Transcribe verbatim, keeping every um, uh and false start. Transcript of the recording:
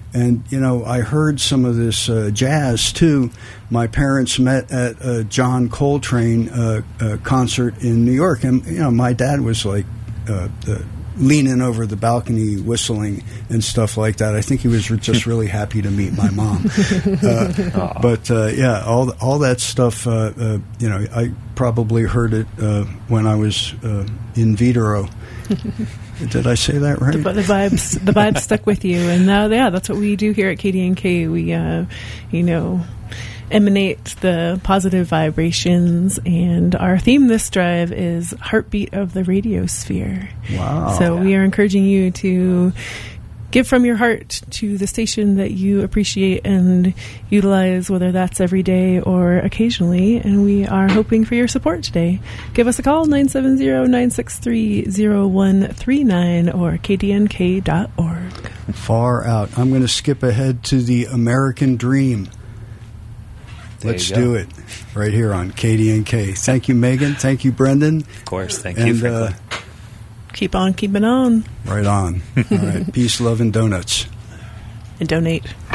And, you know, I heard some of this uh, jazz, too. My parents met at a John Coltrane uh, uh, concert in New York. And, you know, my dad was, like, uh, the, leaning over the balcony whistling and stuff like that. I think he was just really happy to meet my mom. Uh, but, uh, yeah, all all that stuff, uh, uh, you know, I probably heard it uh, when I was uh, in vitro. Did I say that right? The, the vibes, the vibes stuck with you, and uh, yeah, that's what we do here at K D N K. We, uh, you know, emanate the positive vibrations, and our theme this drive is "Heartbeat of the Radiosphere." Wow! So we are encouraging you to give from your heart to the station that you appreciate and utilize, whether that's every day or occasionally. And we are hoping for your support today. Give us a call, nine seven zero, nine six three, zero one three nine or k d n k dot org. Far out. I'm going to skip ahead to the American Dream. There Let's do it right here on K D N K. Thank you, Megan. Thank you, Brendan. Of course. Thank and, you, Franklin. Uh, Keep on keeping on. Right on. All right. Peace, love, and donuts. And donate.